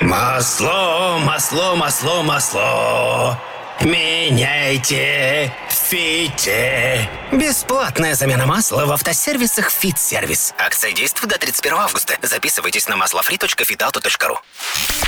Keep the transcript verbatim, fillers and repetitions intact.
Масло, масло, масло, масло. Меняйте Фите. Бесплатная замена масла в автосервисах «Фит-сервис». Акция действует до тридцать первого августа. Записывайтесь на маслофри точка фитауто точка ру.